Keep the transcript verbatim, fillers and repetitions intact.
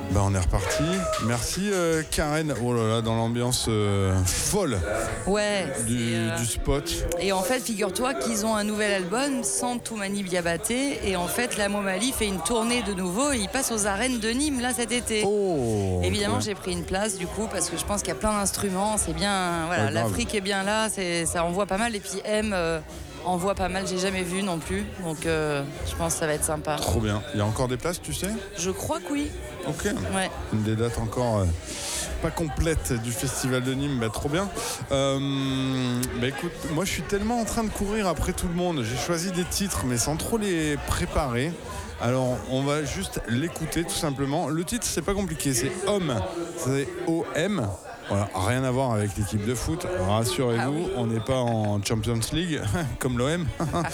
Bah on est reparti. Merci euh, Karen. Oh là là, dans l'ambiance euh, folle Ouais. du, euh... du spot. Et en fait, figure-toi qu'ils ont un nouvel album, sans Toumani Diabaté. Et en fait, la Momali fait une tournée de nouveau et il passe aux arènes de Nîmes là cet été. Oh. Évidemment, j'ai pris une place du coup parce que je pense qu'il y a plein d'instruments. C'est bien, voilà, ouais, l'Afrique est bien là, c'est, ça envoie pas mal. Et puis M euh, envoie pas mal. J'ai jamais vu non plus, donc euh, je pense que ça va être sympa. Trop bien. Il y a encore des places, tu sais ? Je crois que oui. Ok. Ouais. Une des dates encore euh, pas complète du festival de Nîmes, bah trop bien. Euh, bah écoute, moi je suis tellement en train de courir après tout le monde. J'ai choisi des titres, mais sans trop les préparer. Alors on va juste l'écouter tout simplement. Le titre c'est pas compliqué, c'est Homme. C'est O M. Voilà, rien à voir avec l'équipe de foot, rassurez-vous, ah oui. On n'est pas en Champions League comme l'O M.